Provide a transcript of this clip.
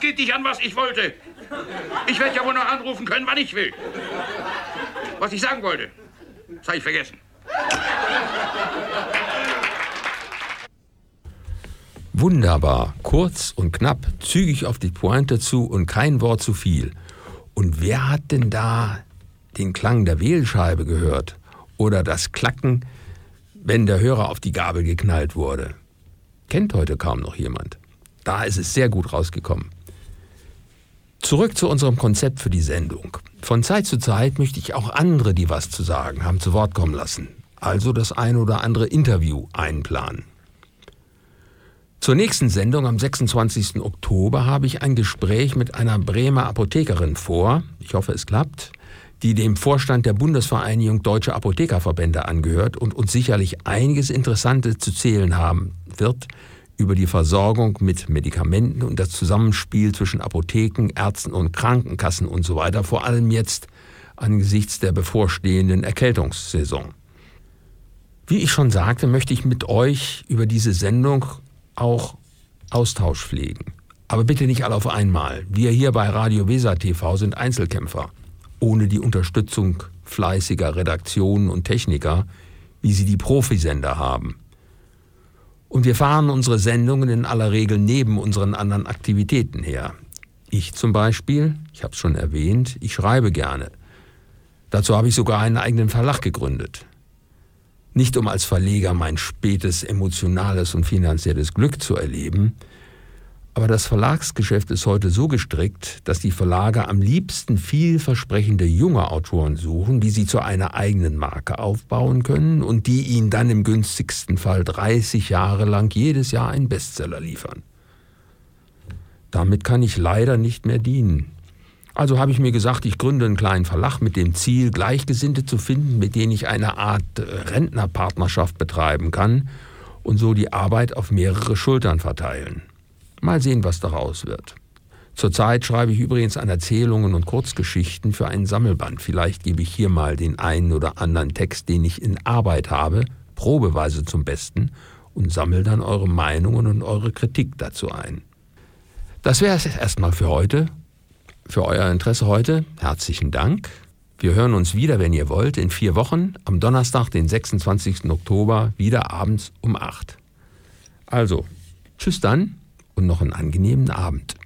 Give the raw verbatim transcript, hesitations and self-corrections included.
geht dich an, was ich wollte. Ich werde ja wohl noch anrufen können, wann ich will. Was ich sagen wollte, das habe ich vergessen. Wunderbar, kurz und knapp, zügig auf die Pointe zu und kein Wort zu viel. Und wer hat denn da den Klang der Wählscheibe gehört? Oder das Klacken, wenn der Hörer auf die Gabel geknallt wurde? Kennt heute kaum noch jemand. Da ist es sehr gut rausgekommen. Zurück zu unserem Konzept für die Sendung. Von Zeit zu Zeit möchte ich auch andere, die was zu sagen haben, zu Wort kommen lassen. Also das ein oder andere Interview einplanen. Zur nächsten Sendung am sechsundzwanzigsten Oktober habe ich ein Gespräch mit einer Bremer Apothekerin vor, ich hoffe es klappt, die dem Vorstand der Bundesvereinigung Deutsche Apothekerverbände angehört und uns sicherlich einiges Interessantes zu zählen haben wird über die Versorgung mit Medikamenten und das Zusammenspiel zwischen Apotheken, Ärzten und Krankenkassen und so weiter, vor allem jetzt angesichts der bevorstehenden Erkältungssaison. Wie ich schon sagte, möchte ich mit euch über diese Sendung auch Austausch pflegen. Aber bitte nicht alle auf einmal. Wir hier bei Radio Weser T V sind Einzelkämpfer, ohne die Unterstützung fleißiger Redaktionen und Techniker, wie sie die Profisender haben. Und wir fahren unsere Sendungen in aller Regel neben unseren anderen Aktivitäten her. Ich zum Beispiel, ich habe es schon erwähnt, ich schreibe gerne. Dazu habe ich sogar einen eigenen Verlag gegründet. Nicht um als Verleger mein spätes emotionales und finanzielles Glück zu erleben, aber das Verlagsgeschäft ist heute so gestrickt, dass die Verlage am liebsten vielversprechende junge Autoren suchen, die sie zu einer eigenen Marke aufbauen können und die ihnen dann im günstigsten Fall dreißig Jahre lang jedes Jahr einen Bestseller liefern. Damit kann ich leider nicht mehr dienen. Also habe ich mir gesagt, ich gründe einen kleinen Verlag mit dem Ziel, Gleichgesinnte zu finden, mit denen ich eine Art Rentnerpartnerschaft betreiben kann und so die Arbeit auf mehrere Schultern verteilen. Mal sehen, was daraus wird. Zurzeit schreibe ich übrigens an Erzählungen und Kurzgeschichten für einen Sammelband. Vielleicht gebe ich hier mal den einen oder anderen Text, den ich in Arbeit habe, probeweise zum Besten und sammle dann eure Meinungen und eure Kritik dazu ein. Das wäre es erstmal für heute. Für euer Interesse heute herzlichen Dank. Wir hören uns wieder, wenn ihr wollt, in vier Wochen, am Donnerstag, den sechsundzwanzigsten Oktober, wieder abends um acht. Also, tschüss dann und noch einen angenehmen Abend.